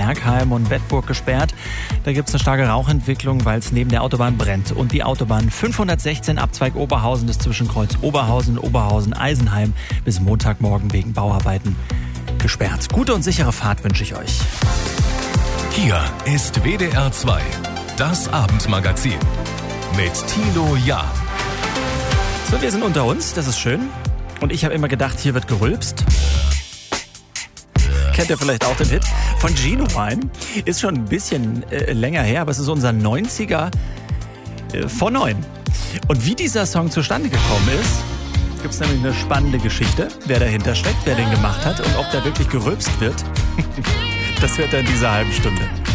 Bergheim und Bedburg gesperrt. Da gibt es eine starke Rauchentwicklung, weil es neben der Autobahn brennt. Und die Autobahn 516 Abzweig Oberhausen ist zwischen Kreuz Oberhausen und Oberhausen-Eisenheim bis Montagmorgen wegen Bauarbeiten gesperrt. Gute und sichere Fahrt wünsche ich euch. Hier ist WDR 2, das Abendmagazin mit Thilo Jahn. So, wir sind unter uns, das ist schön. Und ich habe immer gedacht, hier wird gerülpst. Kennt ihr vielleicht auch den Hit? Von Genuine. Ist schon ein bisschen länger her, aber es ist unser 90er vor 9. Und wie dieser Song zustande gekommen ist, gibt es nämlich eine spannende Geschichte, wer dahinter steckt, wer den gemacht hat und ob da wirklich gerülpst wird. Das hört er in dieser halben Stunde.